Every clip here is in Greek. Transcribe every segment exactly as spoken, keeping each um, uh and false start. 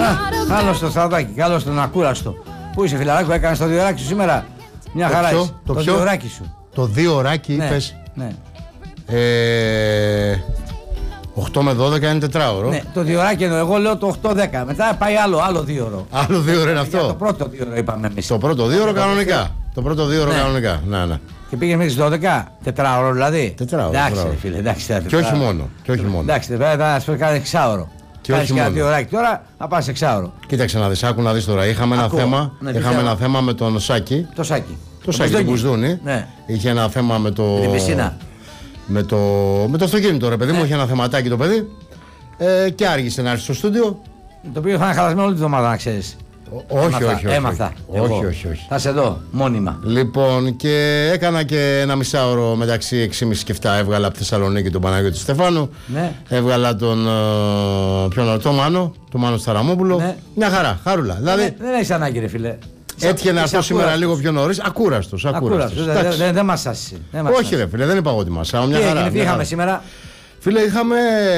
Άλλο στο Στρατάκι, καλό στον ακούραστο. Πού είσαι, φιλαράκο, έκανε το διωράκι σου σήμερα? Μια χαρά είσαι. Το, το διωράκι σου. Το διωράκι, ναι, είπες. Ναι. Ε, οκτώ με δώδεκα είναι τετράωρο. Ναι, το διωράκι εννοώ. Εγώ λέω το οκτώ δέκα. Μετά πάει άλλο, άλλο δύο ώρο. Άλλο δύο ώρο είναι αυτό. Το πρώτο δύο ώρο είπαμε εμείς. Το πρώτο δύο ώρο κανονικά. Το πρώτο δύο ώρο ναι. κανονικά. Να, ναι. Και πήγε μέχρι τις δώδεκα. Τετράωρο δηλαδή. Τετράωρο. Εντάξει, φίλε, εντάξει. Και όχι μόνο. Και όχι μόνο. Εντάξει, θα σου κάνει εξάωρο. Και όχι μόνο. Δύο ωράκι τώρα θα πας εξάωρο. Κοίταξε να δεις, άκου να δεις τώρα. Είχαμε ένα θέμα, ναι, είχαμε ένα θέμα με τον Σάκη. Το Σάκη. Το Σάκη του Μπουσδούνη. Ναι. Είχε ένα θέμα με το. Με την πισίνα. Με το, με το αυτοκίνητο, ρε παιδί μου, είχε ένα θεματάκι το παιδί. Ε, και άργησε να έρθει στο στούντιο. Το οποίο θα είναι χαλασμένο όλη τη εβδομάδα, να ξέρεις. Όχι, όχι, όχι. Έμαθα. Όχι, όχι, όχι, όχι. Θα σε δω, μόνιμα. Λοιπόν, και έκανα και ένα μισάωρο μεταξύ έξι και μισή και επτά. Έβγαλα από τη Θεσσαλονίκη τον Παναγιώτη Στεφάνου. Ναι. Έβγαλα τον. Uh, ποιον, τον Μάνο, τον Μάνο Σταραμόπουλο. Ναι. Μια χαρά, χαρούλα. Δηλαδή, δεν δεν έχει ανάγκη, ρε φίλε. Έτυχε να έρθω σήμερα λίγο πιο νωρίς. Ακούραστος. Ακούραστος. Δεν δε, δε μας άσυσε. Όχι, ρε φίλε, δεν είπα εγώ ότι μας άσυσε. Μια χαρά. Τι είχαμε σήμερα? Φίλε, είχαμε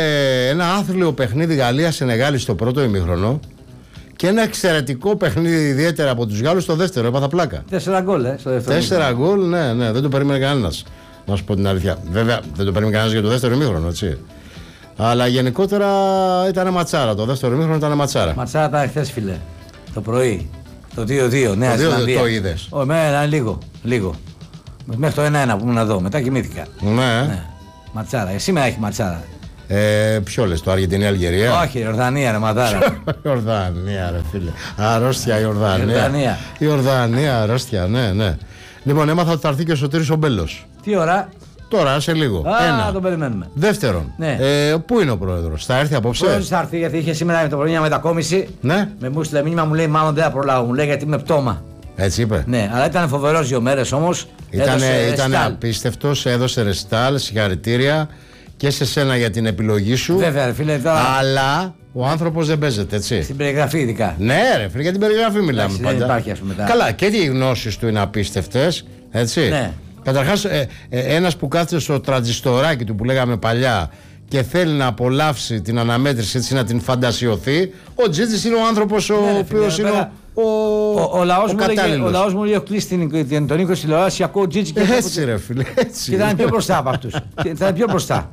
ένα άθλιο παιχνίδι Γαλλία-Σενεγάλη στο πρώτο ημίχρονο και ένα εξαιρετικό παιχνίδι ιδιαίτερα από τους Γάλλους στο δεύτερο. Έπαθα πλάκα. Τέσσερα γκολ, ε, στο δεύτερο. Τέσσερα γκολ, ναι, ναι, δεν το περίμενε κανένας. Να σου πω την αλήθεια. Βέβαια, δεν το περίμενε κανένας για το δεύτερο ημίχρονο, έτσι. Αλλά γενικότερα ήταν ματσάρα. Το δεύτερο ημίχρονο ήταν ματσάρα. Ματσάρα ήταν χθες, φίλε. Το πρωί. Το δύο δύο, Νέα Ζηλανδία. Το είδες? Όχι, εμένα λίγο. Λίγο. Μέχρι το ένα ένα που ήμουν εδώ. Μετά κοιμήθηκα. Ναι. ναι. Ματσάρα. Ε, σήμερα έχει ματσάρα. Ε, ποιο λες, το Αργεντινή-Αλγερία? Όχι, η Ορδανία, ρε μαδάρα. Η Ορδανία, ρε φίλε. Αρρώστια η Ορδανία. Η Ορδανία, αρρώστια, ναι, ναι. Λοιπόν, έμαθα ότι θα έρθει και ο Σωτήρης ο Μπέλος. Τι ώρα? Τώρα, σε λίγο. Α, Ένα. τον περιμένουμε. Δεύτερον, ναι. ε, πού είναι ο πρόεδρος, θα έρθει απόψε? Ο πρόεδρος θα έρθει, γιατί είχε σήμερα το πρωί μια μετακόμιση. Ναι. Με μου στείλε μήνυμα, μου λέει μάλλον δεν θα προλάβω. Μου λέει γιατί είμαι πτώμα. Έτσι είπε. Ναι, αλλά ήταν φοβερός δύο μέρες όμως. Ήταν απίστευτος, έδωσε ρεστάλ, συγχαρητήρια και σε σένα για την επιλογή σου. Βέβαια, φίλε, τώρα... Αλλά ο άνθρωπος δεν παίζεται, έτσι. Στην περιγραφή, ειδικά. Ναι, ρε φίλε, για την περιγραφή μιλάμε Άξι, πάντα. Δεν υπάρχει, ας πούμε, τα... Καλά, και οι γνώσεις του είναι απίστευτες, έτσι. Ναι. Καταρχάς, ε, ε, ένας που κάθεται στο τραντζιστοράκι του που λέγαμε παλιά και θέλει να απολαύσει την αναμέτρηση, έτσι, να την φαντασιωθεί, ο Τζίτζης είναι ο άνθρωπος ο ναι, οποίος είναι ο. Ο, ο, ο, λαός ο, μου λέγε, ο λαός μου λέει: κλείσει την, τον οίκο τηλεόραση, ακούω Τζίτζι και έτσι, ρε φίλε. Έτσι. Και θα είναι πιο μπροστά από αυτούς. Θα είναι πιο μπροστά.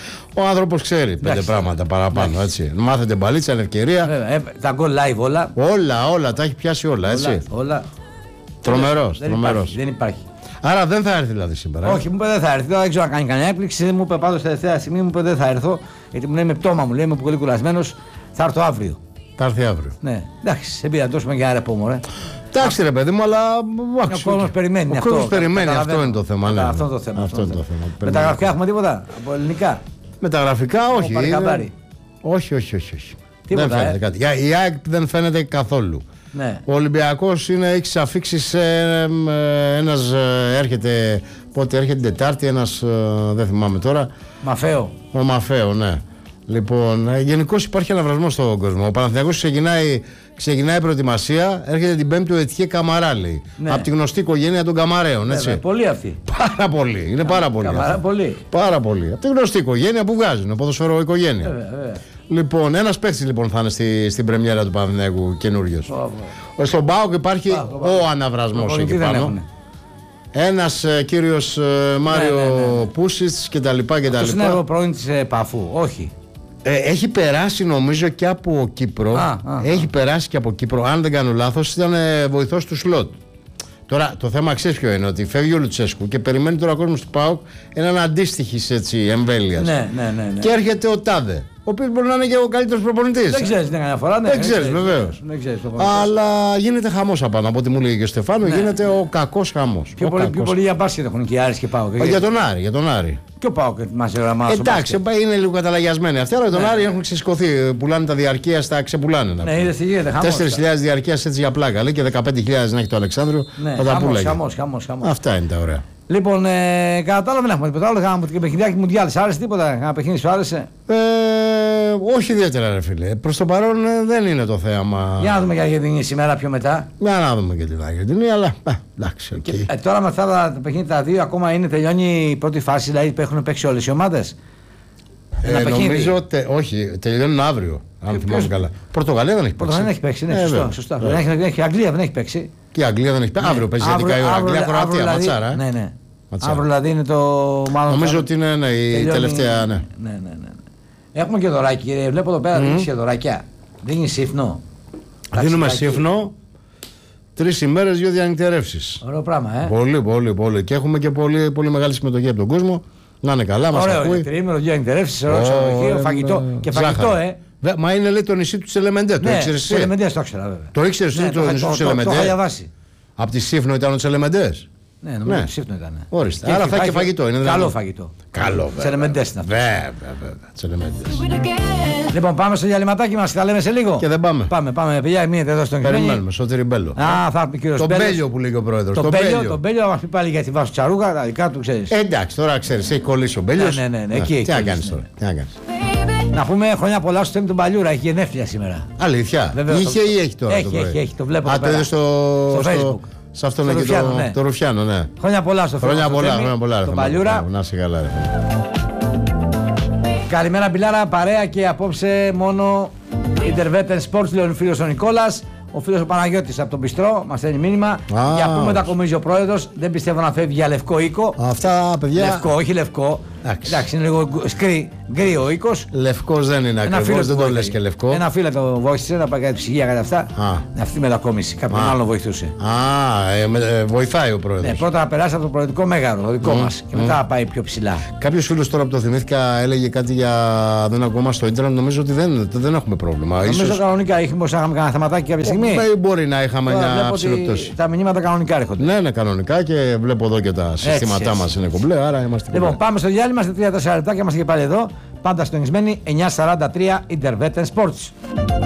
Ο άνθρωπος ξέρει πέντε εντάξει, πράγματα παραπάνω. Εντάξει. Έτσι. Μάθετε μπαλίτσα, είναι ευκαιρία. Ε, ε, τα γκολ live όλα. Όλα, όλα, τα έχει πιάσει όλα. Έτσι. Όλα, όλα. Τρομερός, δεν τρομερός. Υπάρχει, δεν υπάρχει. Άρα δεν θα έρθει δηλαδή σήμερα. Όχι, μου είπε δεν θα έρθει. Δεν ξέρω αν κάνει κανένα έκπληξη. Μου είπε πάντως τελευταία στιγμή μου είπε δεν θα έρθω. Γιατί μου λέει με πτώμα, μου λέει είμαι πολύ κουρασμένος. Θα έρθω αύριο. Θα έρθει αύριο. Ναι, εντάξει, σε πήρα δώσουμε και ένα ρεπό, μωρέ. Εντάξει, ρε παιδί μου, αλλά. Ο κόσμος περιμένει. Ο κόσμος περιμένει, αυτό είναι το θέμα. Ναι. Αυτό είναι το θέμα. Αυτό είναι το θέμα. Μεταγραφικά έχουμε τίποτα από ελληνικά? Μεταγραφικά όχι. Όχι, όχι, όχι. όχι. Τίποτα, δεν φαίνεται ε? κάτι. Η ΑΕΚ δεν φαίνεται καθόλου. Ναι. Ο Ολυμπιακός είναι, έχει αφήξεις, ε, ε, ένας ε, έρχεται, πότε έρχεται την Τετάρτη, ένας, ε, δεν θυμάμαι τώρα. Μαφαίο. Ο Μαφαίο, ναι. Λοιπόν, ε, γενικώς υπάρχει αναβρασμός στον κόσμο. Ο Παναθηναϊκός ξεκινάει, ξεκινάει προετοιμασία, έρχεται την Πέμπτη ο Ετιέ Καμαρά, λέει. Ναι. Από τη γνωστή οικογένεια των Καμαρέων, έτσι. Βέβαια, πολύ αυτή. Πάρα πολύ, είναι πάρα πολύ. Καμαρά, πολύ. Πάρα πολύ. Από τη γνωστή οικογένεια που βγάζουν, ποδοσφαιρό οικογένεια. Βέβαια, βέβαια. Λοιπόν, ένας παίκτης λοιπόν θα είναι στη, στην πρεμιέρα του Παναθηναϊκού καινούριος. Oh, oh. Στον ΠΑΟΚ υπάρχει oh, oh. ο αναβρασμός εκεί πάνω. Ένας ε, κύριος ε, Μάριο ναι, ναι, ναι. Πούσιτς κτλ. Αυτός είναι ο πρώην της ε, Παφού, όχι. Ε, έχει περάσει νομίζω και από Κύπρο. Α, α, έχει α. περάσει και από Κύπρο. Αν δεν κάνω λάθος, ήταν ε, βοηθός του Σλότ. Τώρα το θέμα ξέρεις ποιο είναι, ότι φεύγει ο Λουτσέσκου και περιμένει τώρα ο κόσμος του ΠΑΟΚ έναν αντίστοιχης εμβέλειας. Ναι, ναι, ναι, ναι. Και έρχεται ο Τάδε, ο οποίος μπορεί να είναι και ο καλύτερος προπονητής. Δεν ξέρεις την κανένα φορά, ναι. Δεν ξέρεις, βεβαίως. Αλλά γίνεται χαμός απάνω. Από ό,τι μου λέει και ο Στεφάνου, ναι, γίνεται ο κακός χαμός. Πιο, πολύ, πιο πολύ για μπάσκετ έχουν και οι Άρης και ΠΑΟΚ. Για τον Άρη, για τον Άρη. Και ο ΠΑΟΚ ετοιμάζει ώρα μάλλον. Εντάξει, είναι λίγο καταλαγιασμένοι αυτοί, αλλά τον ναι. Άρη έχουν ξεσηκωθεί. Πουλάνε τα διαρκεία, τα ξεπουλάνε. Ναι, είδες τι γίνεται. τέσσερις χιλιάδες διαρκεία έτσι για πλάκα. Λέει και δεκαπέντε χιλιάδες να έχει το Αλεξάνδριο. Ναι, θα τα πουλάει. Αυτά είναι τα ωραία. Λοιπόν, ε, κατά τα άλλα δεν έχουμε τίποτα άλλο. Είχαμε και παιχνιδάκι Μουντιάλ. Σ' άρεσε τίποτα? Ένα παιχνίδι σου άρεσε? Ε, όχι ιδιαίτερα, ρε φίλε. Προς το παρόν ε, δεν είναι το θέαμα. Για να δούμε για Αργεντινή σήμερα πιο μετά. Για να δούμε και την Αργεντινή, αλλά α, εντάξει. Okay. Και, ε, τώρα με αυτά τα παιχνίδια τα δύο ακόμα είναι τελειώνει η πρώτη φάση, δηλαδή που έχουν παίξει όλες οι ομάδες. Ε, νομίζω ότι όχι, τελειώνουν αύριο. Αν θυμάμαι καλά. Πορτογαλία δεν έχει παίξει. Πορτογαλία δεν έχει παίξει, ναι, σωστό. σωστό. Δεν έχει, έχει, η Αγγλία δεν έχει παίξει. Και η Αγγλία δεν έχει παίξει. Αύριο παίζει δικά η ώρα. Αγγλία, Κροατία, ματσάρα. Ναι, ναι. Αύριο δηλαδή είναι το. Νομίζω ότι είναι η τελευταία. Ναι, ναι, ναι. Έχουμε και δωράκι, κύριε. Βλέπω εδώ πέρα δίνει και δωράκια. Δίνει σύφνο. Δίνουμε σύφνο. Τρεις ημέρες, δύο διανυκτερεύσεις. Ωραίο πράγμα, ε. Πολύ, πολύ, πολύ. Και έχουμε και πολύ, πολύ μεγάλη συμμετοχή από τον κόσμο. Να είναι καλά, μας ακούει. Ωραίο, τριήμερο, δύο διανυκτερεύσεις, ωραίο ξενοδοχείο, φαγητό. Και φαγητό, ε. Μα είναι λέει το νησί του Τσελεμεντέ. Το ήξερες εσύ? Τσελεμεντές το ήξερα, βέβαια. Το ήξερες εσύ το νησί του Τσελεμεντέ? Το είχα διαβάσει. Από τη Σύφνο ήταν ο Τσελεμεντές. Ναι, νομίζω ότι Σύφνο ήταν. Ορίστε. Άρα θα έχει και φαγητό. Είναι καλό φαγητό. Καλό. Τσελεμεντές είναι αυτό. Βέβαια, βέβαια. Τσελεμεντές. Λοιπόν, πάμε στο διαλυματάκι μας. Τα λέμε σε λίγο. Και δεν πάμε. Πάμε, πάμε. Παιδιά, μείνετε εδώ στον Κιόνι. Περιμένουμε, Σωτήρη Μπέλο. Α, θα πει κύριο Τον Μπέλιο που λέει ο πρόεδρος. Τον Μπέλιο, τον Μπέλιο, θα μα πει πάλι για τη Βάσο Τσαρούγα, τα δικά του ξέρει. Εντάξει, τώρα ξέρει, έχει κολλήσει ο Μπέλιο. Ναι, ναι, ναι. Τι να κάνει τώρα. Να πούμε χρόνια πολλά στο Θέμη του Παλιούρα, έχει γενέθλια σήμερα. Αλήθεια. Είχε ή έχει τώρα? Έχει, έχει, έχει, το βλέπω. Α, το είδε στο Facebook. Σε αυτόν εκεί το Ρουφιάνο, ναι. Χρόνια πολλά στο Χρόνια πολλά, χρόνια πολλά. Το Παλιούρα. Να είσαι καλά, ρε. Καλημέρα, Μπιλάρα, παρέα και απόψε μόνο Intervetten Sports, λέει ο φίλος ο Νικόλας. Ο φίλος ο Παναγιώτης από τον Πιστρό μας στέλνει μήνυμα. Ah, για που μετακομίζει ο πρόεδρος. Δεν πιστεύω να φεύγει για λευκό οίκο. Αυτά, παιδιά. Λευκό, όχι λευκό. Εντάξει, είναι λίγο σκρι, γκρι ο οίκος. Λευκός δεν είναι ακριβώς, δεν το λες και λευκό. Ένα φίλο το βοήθησε να πάει κάτι ψυγεία κατά αυτά. Ah. Αυτή η μετακόμιση. Κάποιον ah. άλλον βοηθούσε. Α, ah, ε, ε, βοηθάει ο πρόεδρος. Ναι, πρώτα να περάσει από το προεδρικό μέγαρο, το δικό mm. μας. Και μετά mm. να πάει πιο ψηλά. Κάποιος φίλος τώρα που το θυμήθηκα έλεγε κάτι για. Δεν ακόμα στο ίντερνετ. Νομίζω ότι δεν, δεν έχουμε πρόβλημα. Νομίζω ίσως... κανονικά είχαμε κανένα θεματάκι κάποια στιγμή. Ε, μπορεί να είχαμε μια ψηλοπτώση. Τα μηνύματα κανονικά έρχονται. Ναι, ναι, κανονικά και βλέπω εδώ και τα συστήματά μας είναι κομπλέ. Άρα είμαστε. Λοιπόν, πάμε στο διάλειμμα στα τρία τέσσερα λεπτά και είμαστε και πάλι εδώ. Πάντα συντονισμένοι εννιακόσια σαράντα τρία Intervetten Sports.